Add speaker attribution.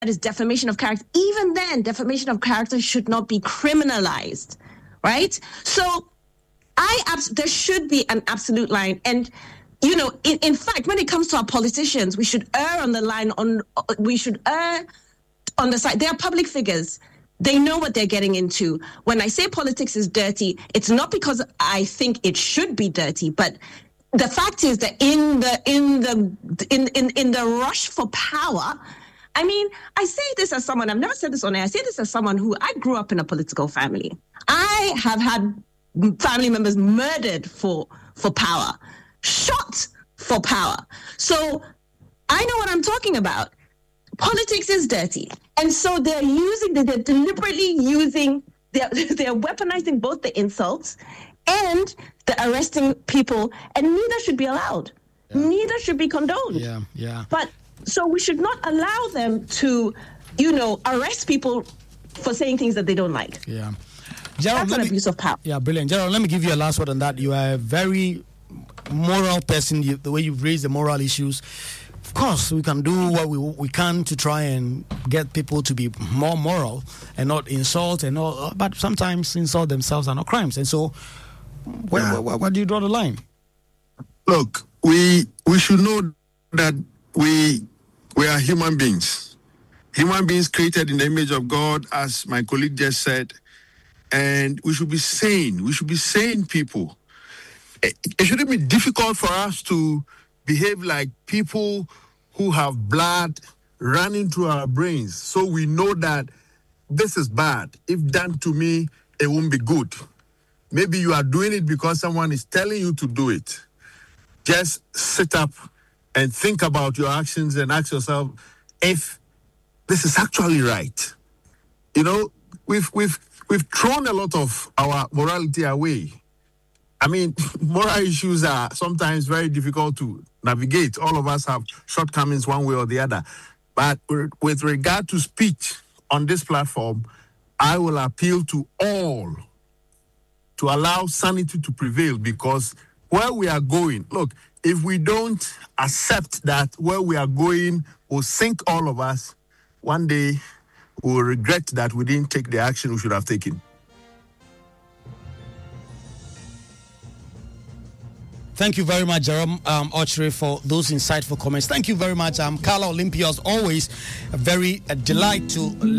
Speaker 1: is defamation of character. Even then, defamation of character should not be criminalized, right? So there should be an absolute line. And, in fact, when it comes to our politicians, we should err on the side. They are public figures. They know what they're getting into. When I say politics is dirty, it's not because I think it should be dirty, but the fact is that in the rush for power, I mean, I say this as someone, I've never said this on air, I say this as someone who, I grew up in a political family. I have had family members murdered for power, shot for power. So I know what I'm talking about. Politics is dirty. And so they're deliberately using, they're weaponizing both the insults and the arresting people, and neither should be allowed. Yeah. Neither should be condoned.
Speaker 2: Yeah.
Speaker 1: But so we should not allow them to, arrest people for saying things that they don't like.
Speaker 2: Yeah. Gerald,
Speaker 1: that's an abuse of power.
Speaker 2: Yeah, brilliant. Gerald, let me give you a last word on that. You are a very moral person, the way you've raised the moral issues. Of course, we can do what we can to try and get people to be more moral and not insult and all, but sometimes insult themselves are not crimes. And so, where do you draw the line?
Speaker 3: Look, we should know that we are human beings. Human beings created in the image of God, as my colleague just said, and we should be sane. We should be sane people. It shouldn't be difficult for us to behave like people who have blood running through our brains, so we know that this is bad. If done to me, it won't be good. Maybe you are doing it because someone is telling you to do it. Just sit up and think about your actions and ask yourself if this is actually right. We've thrown a lot of our morality away. I mean, moral issues are sometimes very difficult to navigate. All of us have shortcomings one way or the other. But with regard to speech on this platform, I will appeal to all to allow sanity to prevail, because where we are going, look, if we don't accept that where we are going will sink all of us, one day we will regret that we didn't take the action we should have taken.
Speaker 2: Thank you very much, Jerome Ochre, for those insightful comments. Thank you very much. Carla Olympia, as always, a very delight to